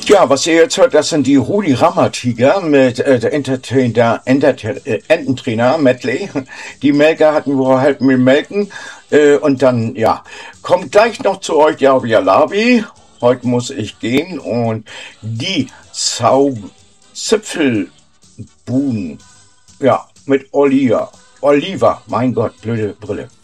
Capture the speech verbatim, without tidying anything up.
Ja, was ihr jetzt hört, das sind die Rudi Rammer Tiger mit äh, der Entertainer, Entertainer, äh, Ententrainer Medley. Die Melker hatten wir halt mit Melken. Äh, und dann, ja, kommt gleich noch zu euch, ja, Labi. Heute muss ich gehen und die Zau Zipfelbuben, ja, mit Oliver. Oliver, mein Gott, blöde Brille.